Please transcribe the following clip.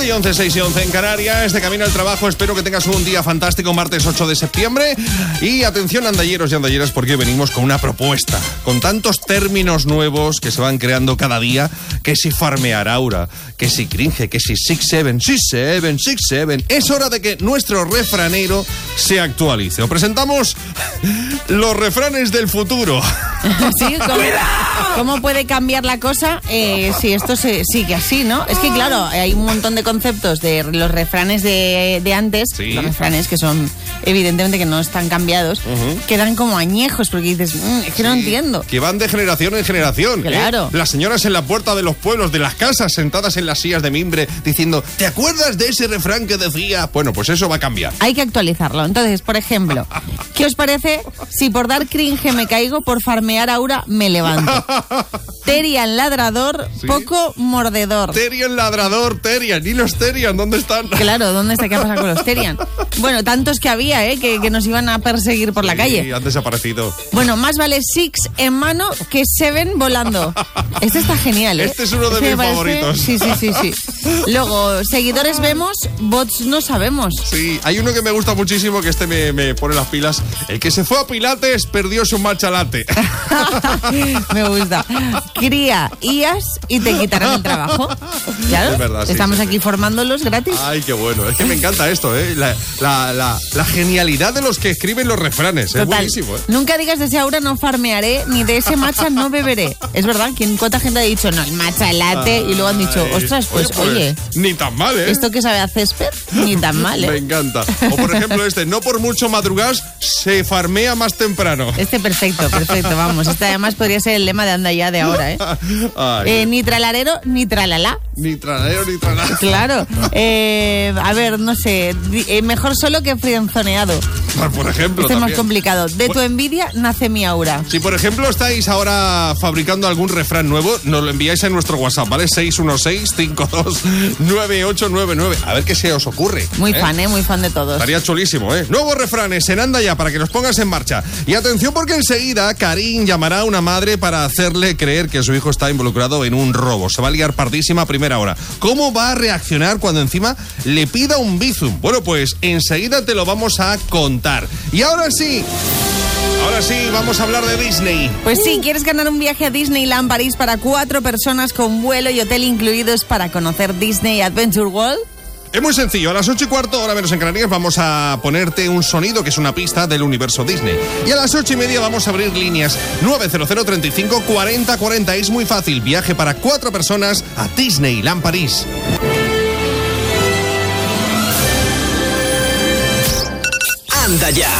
y 11, 6 y 11 en Canarias. De camino al trabajo, espero que tengas un día fantástico, martes 8 de septiembre. Y atención, andalleros y andalleras, porque venimos con una propuesta. Con tantos términos nuevos que se van creando cada día, que si farmear aura, que si cringe, que si 6-7. Es hora de que nuestro refranero se actualice. Os presentamos los refranes del futuro. ¿Sí? ¿Cómo puede cambiar la cosa si esto se sigue así, no? Es que, claro, hay un montón de conceptos de los refranes de antes, sí. Los refranes que son, evidentemente, que no están cambiados, quedan como añejos, porque dices, es que no entiendo. Que van de generación en generación. Claro. Las señoras en la puerta de los pueblos, de las casas, sentadas en las sillas de mimbre, diciendo, ¿te acuerdas de ese refrán que decía? Bueno, pues eso va a cambiar. Hay que actualizarlo. Entonces, por ejemplo, ¿qué os parece si por dar cringe me caigo, por farmear aura me levanto? Terian ladrador, ¿sí? Poco mordedor. Terian ladrador, Terian. ¿Y los Terian dónde están? Claro, ¿dónde está? ¿Qué pasa con los Terian? Bueno, tantos que había, que nos iban a perseguir por la calle. Sí, han desaparecido. Bueno, más vale Six en mano que Seven volando. Este está genial, Este es uno de mis favoritos. Sí. Luego, seguidores vemos, bots no sabemos. Sí, hay uno que me gusta muchísimo, que me pone las pilas. El que se fue a Pilates perdió su matcha latte. Me gusta. Cría IAS y te quitarán el trabajo. Claro, es verdad, estamos aquí formándolos gratis. Ay, qué bueno. Es que me encanta esto, la genialidad de los que escriben los refranes. Total. Es buenísimo, Nunca digas de ese aura no farmearé, ni de ese matcha no beberé. Es verdad, ¿cuánta gente ha dicho no, el matcha latte? Y luego han dicho, ostras, pues oye. Ni tan mal, ¿Esto que sabe a césped? Ni tan mal, Me encanta. O por ejemplo no por mucho madrugar, se farmea más temprano. Perfecto, vamos. Este además podría ser el lema de anda ya de ahora, ni tralarero, ni tralala. Ni tralalero, ni tralala. Claro. A ver, no sé. Mejor solo que frienzoneado. Por ejemplo, este es más complicado. De tu envidia nace mi aura. Si por ejemplo estáis ahora fabricando algún refrán nuevo, nos lo enviáis en nuestro WhatsApp, ¿vale? 616-529899. A ver qué se os ocurre. Muy fan de todos. Estaría chulísimo, Nuevos refranes en Anda Ya para que los pongas en marcha. Y atención, porque enseguida Karim llamará a una madre para hacerle creer que su hijo está involucrado en un robo. Se va a liar pardísima a primera hora. ¿Cómo va a reaccionar cuando encima le pida un bizum? Bueno, pues enseguida te lo vamos a contar. Y ahora sí, vamos a hablar de Disney. Pues sí, ¿quieres ganar un viaje a Disneyland París para 4 personas con vuelo y hotel incluidos para conocer Disney Adventure World? Es muy sencillo, a las 8:15, hora menos en Canarias, vamos a ponerte un sonido que es una pista del universo Disney. Y a las 8:30 vamos a abrir líneas 900 35 40 40. Es muy fácil, viaje para 4 personas a Disneyland París. Anda Ya.